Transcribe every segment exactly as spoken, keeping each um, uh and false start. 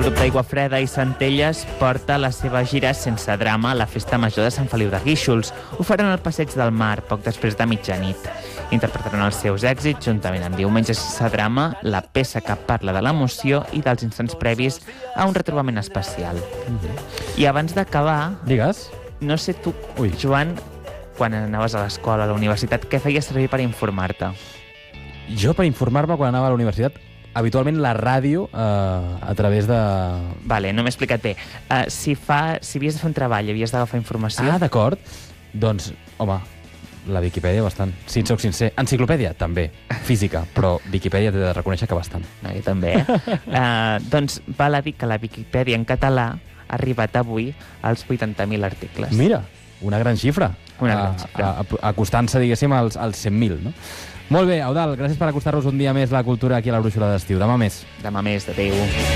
grup d'Aigua Freda i Centelles porta la seva gira Sense drama a la Festa Major de Sant Feliu de Guíxols. Ho faran al Passeig del Mar, poc després de mitjanit. Interpretaran els seus èxits juntament amb Diumenge Sense drama, la peça que parla de l'emoció i dels instants previs a un retrobament especial. Mm-hmm. I abans d'acabar... Digues. No sé tu, Ui. Joan, quan anaves a l'escola, a la universitat, què feies servir per informar-te? Jo, per informar-me quan anava a la universitat, habitualment la ràdio eh, a través de... Vale, no m'he explicat bé. Uh, si, fa, si havies de fer un treball i havies d'agafar informació... Ah, d'acord. Doncs, home, la Viquipèdia bastant. Si et soc sincer. Enciclopèdia, també. Física, però Viquipèdia t'he de reconèixer que bastant. No, jo també, eh? uh, doncs val a dir que la Viquipèdia en català ha arribat avui als vuitanta mil articles. Mira, una gran xifra. Una gran xifra. A, a, acostant-se, diguéssim, als, als cent mil, no? Molt bé, Eudald, gràcies per acostar-nos un dia més la cultura aquí a la Brúixola d'Estiu. Demà més. Demà més, adéu.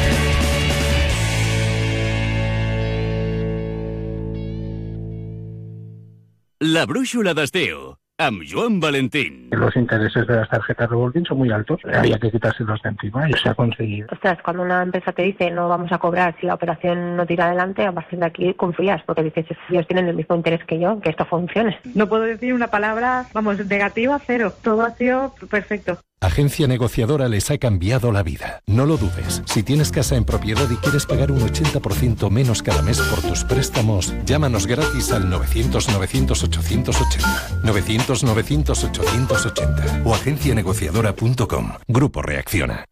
La Brúixola d'Estiu, amb Joan Valentín. Los intereses de las tarjetas revolving son muy altos. Había que quitárselos de encima y se ha conseguido. Ostras, cuando una empresa te dice no vamos a cobrar si la operación no tira adelante, a partir de aquí confías, porque dices, ellos tienen el mismo interés que yo, que esto funcione. No puedo decir una palabra, vamos, negativa, cero. Todo ha sido perfecto. Agencia Negociadora les ha cambiado la vida. No lo dudes. Si tienes casa en propiedad y quieres pagar un ochenta por ciento menos cada mes por tus préstamos, llámanos gratis al novecientos novecientos ochocientos ochenta. novecientos novecientos ochocientos ochenta o agencia negociadora punto com. Grupo Reacciona.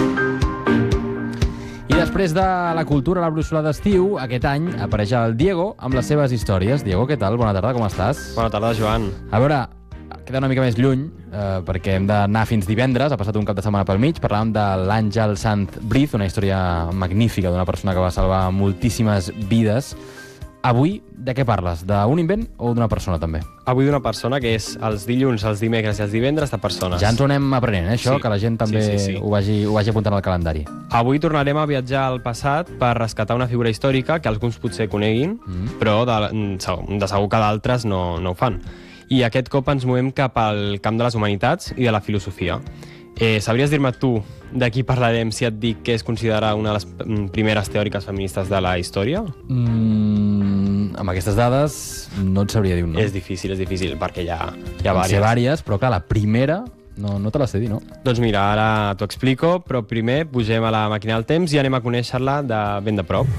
I després de la cultura a la Brúixola d'Estiu, aquest any apareix el Diego amb les seves històries. Diego, què tal? Bona tarda, com estàs? Bona tarda, Joan. A veure, queda una mica més lluny, eh, perquè hem d'anar fins divendres, ha passat un cap de setmana pel mig, parlàvem de l'Àngel Sant Briz, una història magnífica d'una persona que va salvar moltíssimes vides. Avui, de què parles? D'un invent o d'una persona, també? Avui d'una persona, que és els dilluns, els dimecres i els divendres de persones. Ja ens ho anem aprenent, eh, això, Sí. que la gent també Sí, sí, sí. Ho, vagi, ho vagi apuntant al calendari. Avui tornarem a viatjar al passat per rescatar una figura històrica que alguns potser coneguin, Mm. però de, de segur que d'altres no, no ho fan. I aquest cop ens movem cap al camp de les humanitats i de la filosofia. Eh, sabries dir-me tu de qui parlarem si et dic que es considera una de les mm, primeres teòriques feministes de la història? Mm, amb aquestes dades no et sabria dir un nom. És difícil, és difícil, perquè hi ha, hi ha En sé vàries. vàries, però clar, la primera no, no te la sé dir, no? Doncs mira, ara t'ho explico, però primer pugem a la màquina del temps i anem a conèixer-la de ben de prop.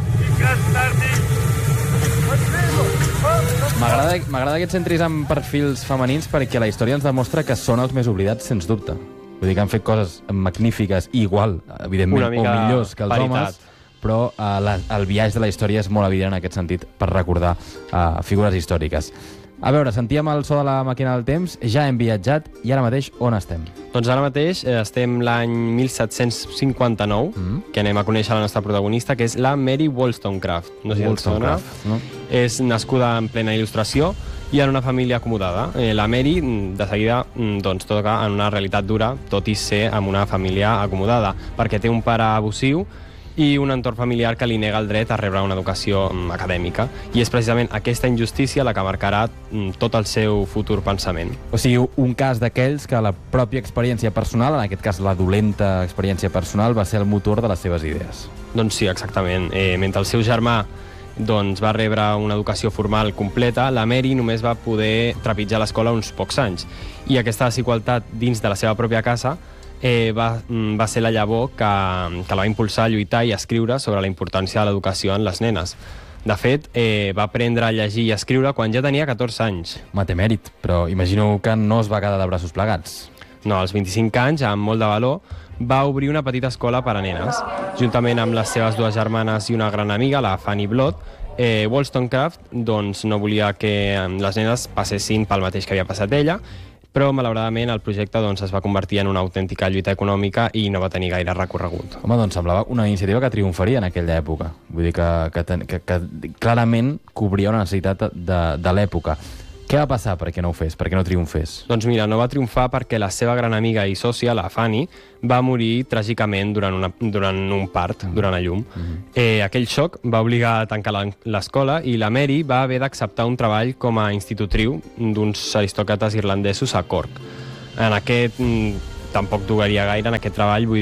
M'agrada m'agrada que et centris en perfils femenins perquè la història ens demostra que són els més oblidats, sens dubte. Vull dir que han fet coses magnífiques, igual, evidentment, Una o mica millors que els paritat. homes, però uh, la, el viatge de la història és molt evident en aquest sentit per recordar uh, figures històriques. A veure, sentíem el so de la màquina del temps, ja hem viatjat i ara mateix on estem? Doncs ara mateix eh, estem l'any mil set-cents cinquanta-nou, Mm. que anem a conèixer la nostra protagonista, que és la Mary Wollstonecraft. No sé si et sona. Wollstonecraft, no? És nascuda en plena il·lustració i en una família acomodada. Eh, la Mary, mm, de seguida, mm, doncs, toca en una realitat dura, tot i ser amb una família acomodada, perquè té un pare abusiu i un entorn familiar que li nega el dret a rebre una educació mm, acadèmica. I és precisament aquesta injustícia la que marcarà mm, tot el seu futur pensament. O sigui, un cas d'aquells que la pròpia experiència personal, en aquest cas la dolenta experiència personal, va ser el motor de les seves idees. Doncs sí, exactament. Eh, mentre el seu germà doncs, va rebre una educació formal completa, la Mary només va poder trepitjar l'escola uns pocs anys. I aquesta desigualtat dins de la seva pròpia casa eh, va, mm, va ser la llavor que, que la va impulsar a lluitar i a escriure sobre la importància de l'educació en les nenes. De fet, eh, va aprendre a llegir i a escriure quan ja tenia catorze anys. Home, té mèrit, però imagino que no es va quedar de braços plegats. No, als vint-i-cinc anys, amb molt de valor, va obrir una petita escola per a nenes. Juntament amb les seves dues germanes i una gran amiga, la Fanny Blood, eh, Wollstonecraft doncs, no volia que les nenes passessin pel mateix que havia passat ella, però malauradament el projecte doncs, es va convertir en una autèntica lluita econòmica i no va tenir gaire recorregut. Home, doncs semblava una iniciativa que triomfaria en aquella època. Vull dir que, que, ten, que, que clarament cobria una necessitat de, de l'època. Què va passar perquè no ho fes, perquè no triomfés? Doncs mira, no va triomfar perquè la seva gran amiga i sòcia, la Fanny, va morir tràgicament durant, una, durant un part, mm. durant a llum. Mm. Eh, aquell xoc va obligar a tancar l'escola i la Mary va haver d'acceptar un treball com a institutriu d'uns aristòcrates irlandesos a Cork. En aquest, tampoc duraria gaire, en aquest treball, vull dir,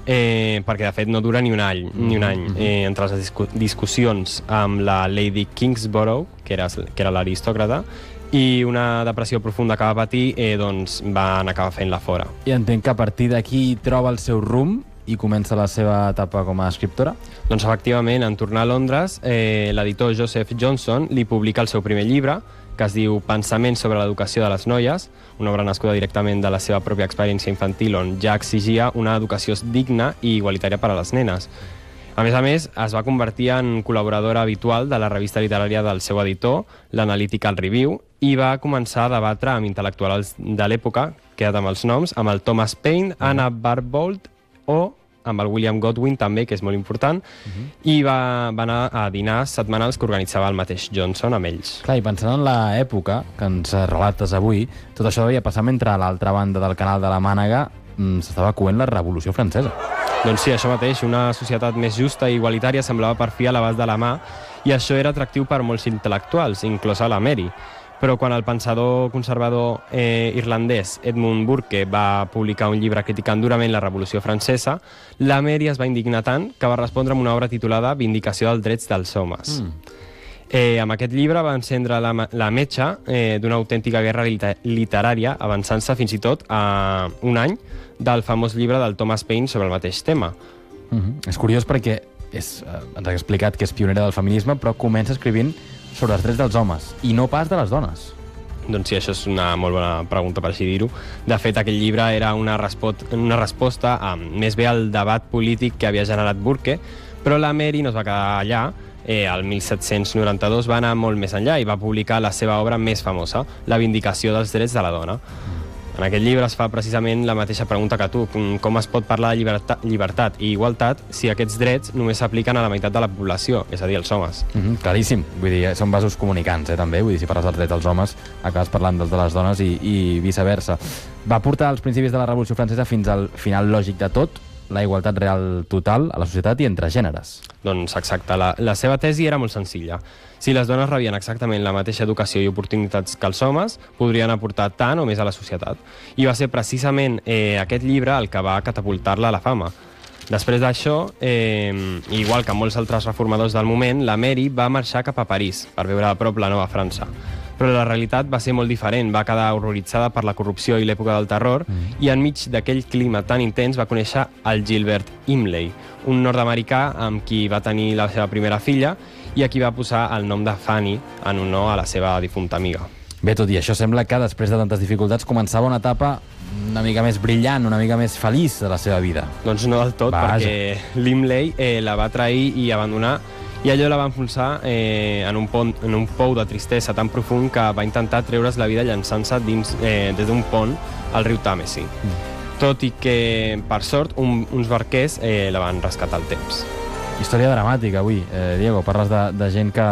eh, perquè de fet no dura ni un any, ni un any. Eh, entre les discu discussions amb la Lady Kingsborough, que era, que era l'aristòcrata, i una depressió profunda que va patir, eh, doncs van acabar fent-la fora. I entenc que a partir d'aquí troba el seu rumb i comença la seva etapa com a escriptora? Doncs efectivament, en tornar a Londres, eh, l'editor Joseph Johnson li publica el seu primer llibre, que es diu Pensaments sobre l'educació de les noies, una obra nascuda directament de la seva pròpia experiència infantil, on ja exigia una educació digna i igualitària per a les nenes. A més a més, es va convertir en col·laboradora habitual de la revista literària del seu editor, l'Analytical Review, i va començar a debatre amb intel·lectuals de l'època, quedat amb els noms, amb el Thomas Paine, Anna Barbauld o amb el William Godwin també, que és molt important, uh-huh. i va, va anar a dinars setmanals que organitzava el mateix Johnson amb ells. Clar, i pensant en l'època que ens relates avui, tot això devia passar mentre a l'altra banda del canal de la Mànega s'estava coent la Revolució Francesa. Doncs sí, això mateix, una societat més justa i igualitària semblava per fi a l'abast de la mà, i això era atractiu per molts intel·lectuals, inclosa la Mary. Però quan el pensador conservador eh, irlandès Edmund Burke va publicar un llibre criticant durament la Revolució Francesa, la Mary es va indignar tant que va respondre amb una obra titulada Vindicació dels drets dels homes. Mm. Eh, amb aquest llibre va encendre la, la metxa eh, d'una autèntica guerra literària, avançant-se fins i tot a un any del famós llibre del Thomas Paine sobre el mateix tema. Mm-hmm. És curiós perquè és, eh, ens ha explicat que és pionera del feminisme, però comença escrivint sobre els drets dels homes, i no pas de les dones. Doncs sí, això és una molt bona pregunta, per així dir-ho. De fet, aquell llibre era una, una resposta a, més bé al debat polític que havia generat Burke, però la Mary no es va quedar allà. Eh, el mil set-cents noranta-dos va anar molt més enllà i va publicar la seva obra més famosa, La Vindicació dels drets de la dona. En aquest llibre es fa precisament la mateixa pregunta que tu, com es pot parlar de llibertat, llibertat i igualtat si aquests drets només s'apliquen a la meitat de la població, és a dir, als homes. Mm-hmm, claríssim, vull dir, són vasos comunicants, eh, també, vull dir, si parles dels drets dels homes, acabes parlant dels de les dones i, i viceversa. Va portar als principis de la Revolució Francesa fins al final lògic de tot, la igualtat real total a la societat i entre gèneres. Doncs exacte, la, la seva tesi era molt senzilla. Si les dones rebien exactament la mateixa educació i oportunitats que els homes, podrien aportar tant o més a la societat. I va ser precisament eh, aquest llibre el que va catapultar-la a la fama. Després d'això, eh, igual que molts altres reformadors del moment, la Mary va marxar cap a París per veure a prop la nova França. Però la realitat va ser molt diferent, va quedar horroritzada per la corrupció i l'època del terror, mm. i enmig d'aquell clima tan intens va conèixer el Gilbert Imlay, un nord-americà amb qui va tenir la seva primera filla i a qui va posar el nom de Fanny en honor a la seva difunta amiga. Bé, tot i això, sembla que després de tantes dificultats començava una etapa una mica més brillant, una mica més feliç de la seva vida. Doncs no del tot, Vaja. perquè l'Imlay eh, la va trair i abandonar, i allò la va enfonsar eh, en, un pont, en un pou de tristesa tan profund que va intentar treure's la vida llançant-se dins eh, des d'un pont al riu Tàmesi. Mm. Tot i que, per sort, un, uns barquers eh, la van rescatar al temps. Història dramàtica avui, eh, Diego. Parles de, de gent que,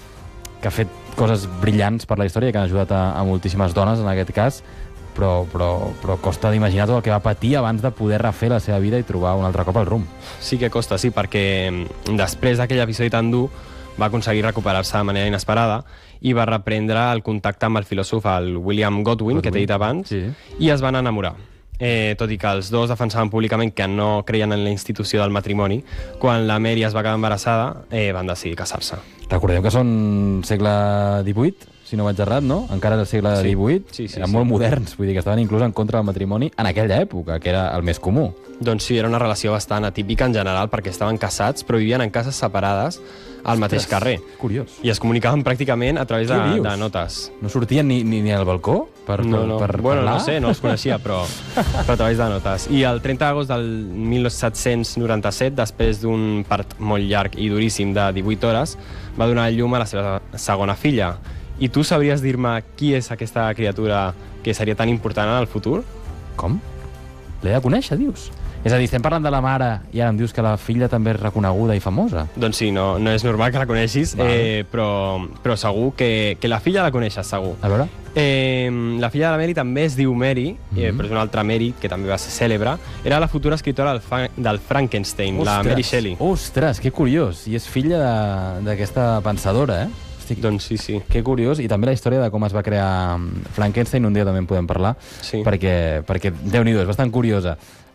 que ha fet coses brillants per la història, que han ajudat a, a moltíssimes dones, en aquest cas, però, però, però costa d'imaginar tot el que va patir abans de poder refer la seva vida i trobar un altre cop el rumb. Sí que costa, sí, perquè després d'aquell episodi tan dur va aconseguir recuperar-se de manera inesperada i va reprendre el contacte amb el filòsof, el William Godwin, Godwin. que t'he dit abans, sí. i es van enamorar. Eh, tot i que els dos defensaven públicament que no creien en la institució del matrimoni, quan la Mary es va quedar embarassada, eh, van decidir casar-se. Recordeu que són segle divuit, si no vaig errat, no? Encara era el segle sí. divuit, sí, sí, eren sí. molt moderns, vull dir que estaven inclús en contra del matrimoni en aquella època, que era el més comú. Doncs sí, era una relació bastant atípica en general, perquè estaven casats, però vivien en cases separades al mateix Ostres, carrer. Curiós. I es comunicaven pràcticament a través de, de notes. No sortien ni, ni, ni al balcó per, no, no. per, per bueno, parlar? no sé, no els coneixia, però, però a través de notes. I el trenta d'agost del mil set-cents noranta-set, després d'un part molt llarg i duríssim de divuit hores, va donar a llum a la seva segona filla. I tu sabries dir-me qui és aquesta criatura que seria tan important en el futur? Com? L'he de conèixer, dius? És a dir, estem parlant de la mare i ara em dius que la filla també és reconeguda i famosa. Doncs sí, no, no és normal que la coneixis, eh, però, però segur que, que la filla la coneixes, segur. A veure? Eh, la filla de la Mary també es diu Mary, eh, mm-hmm. però és una altra Mary, que també va ser cèlebre. Era la futura escritora del, del Frankenstein, Ostres. la Mary Shelley. Ostres, que curiós! I és filla d'aquesta pensadora, eh? Estic... Doncs sí, sí. Que curiós, i també la història de com es va crear Frankenstein, un dia també en podem parlar, sí. perquè, perquè Déu-n'hi-do, és bastant curiosa.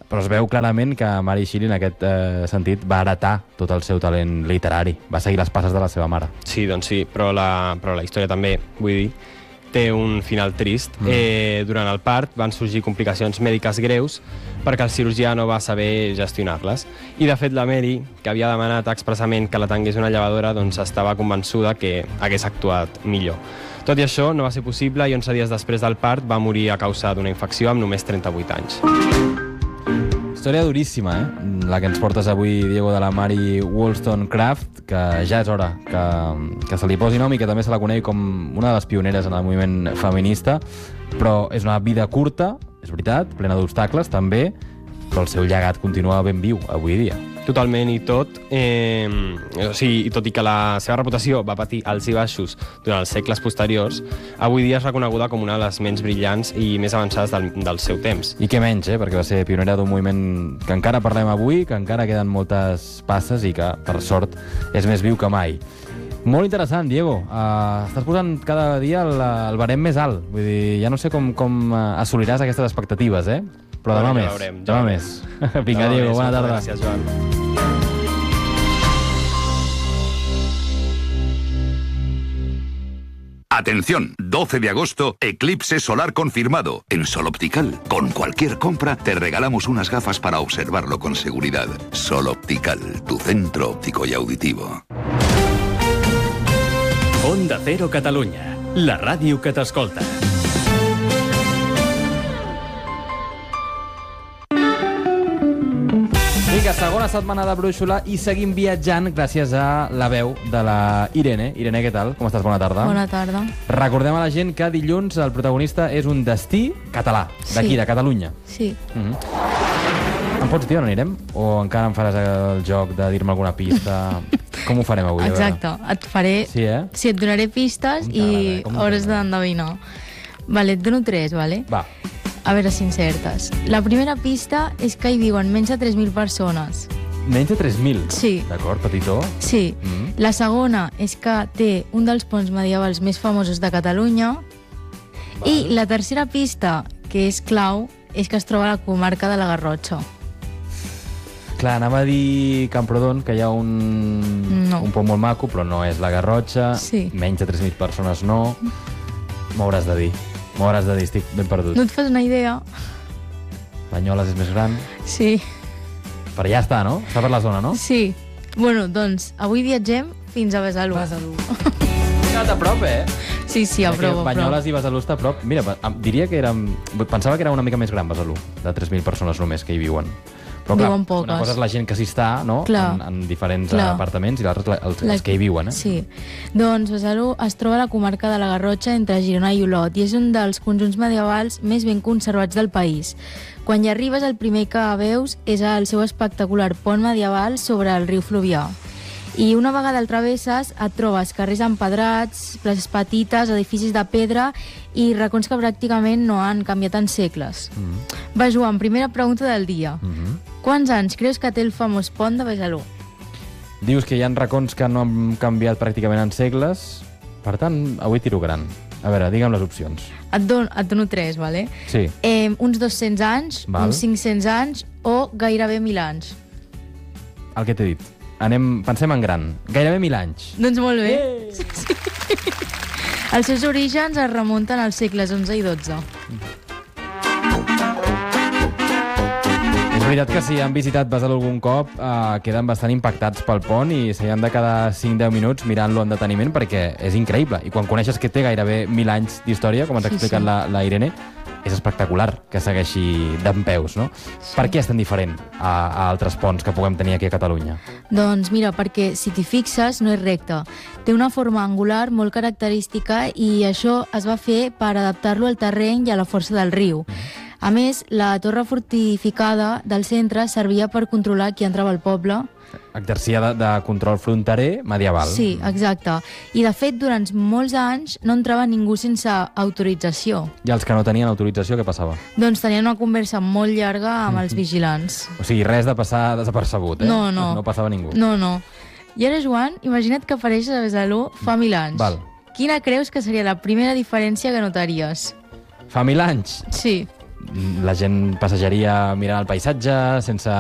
però es veu clarament que Mary Shelley, en aquest eh, sentit, va heretar tot el seu talent literari. Va seguir les passes de la seva mare. Sí, doncs sí, però la, però la història també, vull dir, té un final trist. Mm. Eh, durant el part van sorgir complicacions mèdiques greus perquè el cirurgià no va saber gestionar-les. I, de fet, la Mary, que havia demanat expressament que l'atengués una llevadora, doncs estava convençuda que hagués actuat millor. Tot i això, no va ser possible i onze dies després del part va morir a causa d'una infecció amb només trenta-vuit anys. Història duríssima, eh? La que ens portes avui, Diego, de la Mary Wollstonecraft, que ja és hora que, que se li posi nom i que també se la conegui com una de les pioneres en el moviment feminista, però és una vida curta, és veritat, plena d'obstacles, també, però el seu llegat continua ben viu avui dia. Totalment, i tot, eh, o sigui, tot i que la seva reputació va patir alts i baixos durant els segles posteriors, avui dia és reconeguda com una de les ments brillants i més avançades del, del seu temps. I què menys, eh? Perquè va ser pionera d'un moviment que encara parlem avui, que encara queden moltes passes i que, per sort, és més viu que mai. Molt interessant, Diego. Uh, estàs posant cada dia el, el barem més alt. Vull dir, ja no sé com, com assoliràs aquestes expectatives, eh? Però demà bueno, ja més. veurem, ja demà veurem. més. Vinga, Diego, bona tarda. Gràcies, Joan. Atención, doce de agosto, eclipse solar confirmado en Sol Optical. Con cualquier compra te regalamos unas gafas para observarlo con seguridad. Sol Optical, tu centro óptico y auditivo. Onda Cero Catalunya, la ràdio que t'escolta. Vinga, segona setmana de Brúixola i seguim viatjant gràcies a la veu de la Irene. Irene, què tal? Com estàs? Bona tarda. Bona tarda. Recordem a la gent que dilluns el protagonista és un destí català, d'aquí, Sí. de Catalunya. Sí. Mm-hmm. Em pots dir on anirem? O encara em faràs el joc de dir-me alguna pista? Com ho farem avui? Exacte. Et faré... Sí, eh? Sí, et donaré pistes Com i t'agrada, com hauràs t'agrada. d'endevinar. Vale, et dono tres, vale? Va. A veure si encertes. La primera pista és que hi viuen menys de tres mil persones. Menys de tres mil? Sí. D'acord, petitó. Sí. Mm. La segona és que té un dels ponts medievals més famosos de Catalunya. I la tercera pista, que és clau, és que es troba a la comarca de la Garrotxa. Clar, anava a dir Camprodon, que hi ha un, No. un pont molt maco, però no és la Garrotxa. Sí. Menys de tres mil persones no. M'ho hauràs de dir. M'ho hauràs de dir, estic ben perdut. No et fas una idea? Banyoles és més gran. Sí. Però ja està, no? Està per la zona, no? Sí. Bueno, doncs, avui viatgem fins a Besalú. Besalú. Quedat a prop, eh? Sí, sí, a Crec que prop, a prop. Banyoles i Besalú està a prop. Mira, em- diria que era... Pensava que era una mica més gran, Besalú, de tres mil persones només que hi viuen. Però clar, Viuen poques. una cosa és la gent que s'hi està, no? Clar. En, en diferents Clar. apartaments, i l'altra és la- els, La- els que hi viuen, eh? Sí. Doncs Besalú es troba a la comarca de la Garrotxa entre Girona i Olot i és un dels conjunts medievals més ben conservats del país. Quan hi arribes, el primer que veus és el seu espectacular pont medieval sobre el riu Fluvià. I una vegada el travesses et trobes carrers empedrats, places petites, edificis de pedra i racons que pràcticament no han canviat en segles. Mm. Va, Joan, primera pregunta del dia. Mm -hmm. Quants anys creus que té el famós pont de Besalú? Dius que hi ha racons que no han canviat pràcticament en segles, per tant, avui tiro gran. A veure, digue'm les opcions. Et dono, et dono tres, vale? Sí. Eh, uns dos-cents anys, Val. uns cinc-cents anys o gairebé mil anys. El que t'he dit. Anem, pensem en gran. Gairebé mil anys. Doncs molt bé. Sí, sí. Els seus orígens es remunten als segles onze i dotze. És veritat que si han visitat Besalú algun cop eh, queden bastant impactats pel pont i s'hi han de cada cinc deu minuts mirant-lo en deteniment perquè és increïble. I quan coneixes que té gairebé mil anys d'història, com ens ha Sí, explicat sí. la, la Irene, és espectacular que segueixi dempeus, no? Sí. Per què és tan diferent a, a altres ponts que puguem tenir aquí a Catalunya? Doncs mira, perquè si t'hi fixes no és recte. Té una forma angular molt característica i això es va fer per adaptar-lo al terreny i a la força del riu. A més, la torre fortificada del centre servia per controlar qui entrava al poble. Exercia de, de control fronterer medieval. Sí, exacte. I de fet, durant molts anys no entrava ningú sense autorització. I els que no tenien autorització, què passava? Doncs tenien una conversa molt llarga amb els vigilants. O sigui, res de passar desapercebut, eh? No, no. No passava ningú. No, no. I ara, Joan, imagina't que apareixes a Besalú fa mil anys. Val. Quina creus que seria la primera diferència que notaries? Fa mil anys? Sí. la gent passejaria mirant el paisatge, sense